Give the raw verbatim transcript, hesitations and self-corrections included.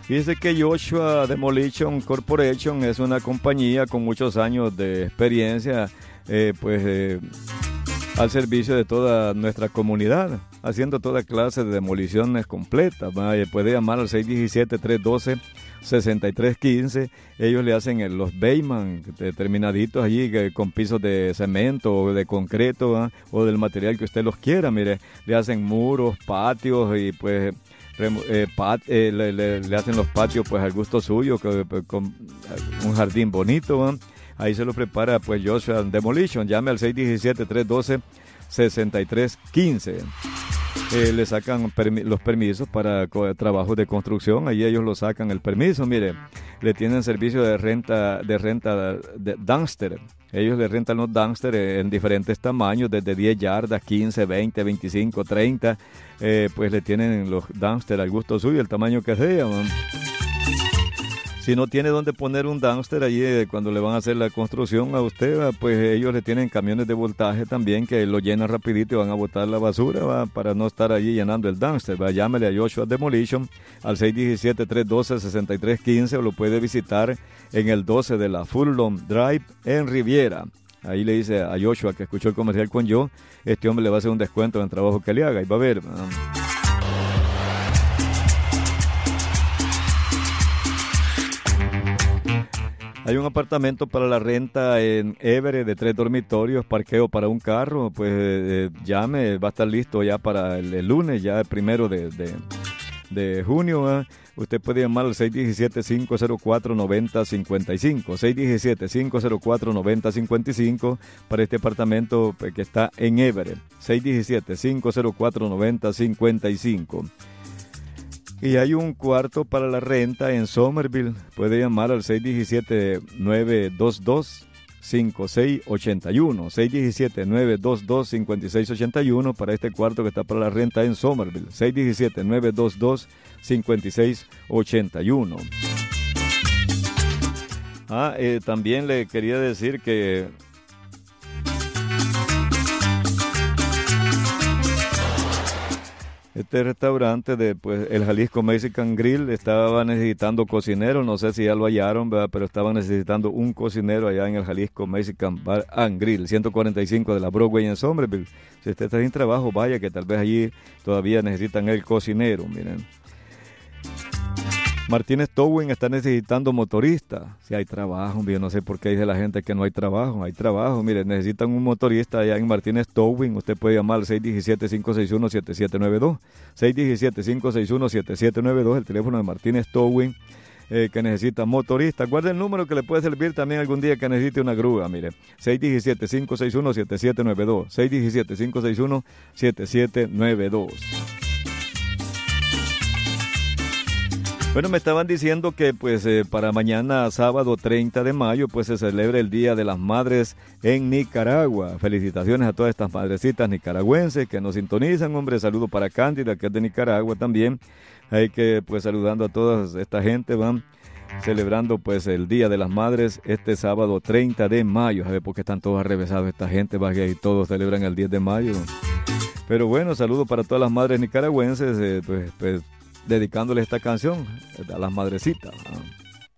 Fíjese que Joshua Demolition Corporation es una compañía con muchos años de experiencia, eh, pues eh, al servicio de toda nuestra comunidad, haciendo toda clase de demoliciones completas. ¿Va? Puede llamar al seis uno siete, tres uno dos, seis tres uno cinco. Ellos le hacen el, los Bayman terminaditos allí que, con pisos de cemento o de concreto, ¿va? O del material que usted los quiera. Mire, le hacen muros, patios y pues eh, pat, eh, le, le, le hacen los patios pues al gusto suyo, que, con un jardín bonito, ¿va? Ahí se lo prepara pues Joshua Demolition. Llame al seis uno siete, tres uno dos, seis tres uno cinco. Eh, le sacan permi- los permisos para co- trabajos de construcción. Ahí ellos lo sacan el permiso. Mire, le tienen servicio de renta de renta de dumpster. Ellos le rentan los dumpster en diferentes tamaños, desde diez yardas, quince, veinte, veinticinco, treinta. Eh, pues le tienen los dumpster al gusto suyo, el tamaño que sea, man. Si no tiene dónde poner un dumpster allí eh, cuando le van a hacer la construcción a usted, ¿va? Pues ellos le tienen camiones de voltaje también que lo llenan rapidito y van a botar la basura, ¿va? Para no estar allí llenando el dumpster. ¿Va? Llámele a Joshua Demolition al seis uno siete, tres uno dos, seis tres uno cinco o lo puede visitar en el doce de la Fulton Drive en Riviera. Ahí le dice a Joshua que escuchó el comercial con yo, este hombre le va a hacer un descuento en el trabajo que le haga y va a ver. ¿Va? Hay un apartamento para la renta en Everett de tres dormitorios, parqueo para un carro. Pues eh, llame, va a estar listo ya para el, el lunes, ya el primero de, de, de junio. ¿eh? Usted puede llamar al seis uno siete, cinco cero cuatro, nueve cero cinco cinco, seis uno siete, cinco cero cuatro, nueve cero cinco cinco para este apartamento que está en Everett. seis uno siete, cinco cero cuatro, nueve cero cinco cinco. Y hay un cuarto para la renta en Somerville. Puede llamar al seis uno siete, nueve dos dos, cinco seis ocho uno. seis uno siete, nueve dos dos, cinco seis ocho uno para este cuarto que está para la renta en Somerville. seis uno siete, nueve dos dos, cinco seis ocho uno. Ah, eh, también le quería decir que este restaurante de pues el Jalisco Mexican Grill estaba necesitando cocinero, no sé si ya lo hallaron, ¿verdad? Pero estaban necesitando un cocinero allá en el Jalisco Mexican Bar and Grill, ciento cuarenta y cinco de la Broadway en Somerville. Si usted está sin trabajo, vaya que tal vez allí todavía necesitan el cocinero, miren. Martínez Towing está necesitando motorista. Si hay trabajo, yo no sé por qué dice la gente que no hay trabajo. Hay trabajo, mire, necesitan un motorista allá en Martínez Towing. Usted puede llamar al seis uno siete, cinco seis uno, siete siete nueve dos. seis uno siete, cinco seis uno, siete siete nueve dos, el teléfono de Martínez Towing, eh, que necesita motorista. Guarde el número que le puede servir también algún día que necesite una grúa, mire. seis uno siete, cinco seis uno, siete siete nueve dos. seis uno siete, cinco seis uno, siete siete nueve dos. Bueno, me estaban diciendo que pues eh, para mañana sábado treinta de mayo pues se celebra el Día de las Madres en Nicaragua. Felicitaciones a todas estas madrecitas nicaragüenses que nos sintonizan, hombre. Saludo para Cándida, que es de Nicaragua también. Hay que pues saludando a toda esta gente, van celebrando pues el Día de las Madres este sábado treinta de mayo. A ver por qué están todos arrevesados esta gente, va, que todos celebran el diez de mayo. Pero bueno, saludo para todas las madres nicaragüenses, eh, pues, pues dedicándoles esta canción a las madrecitas. ¿no?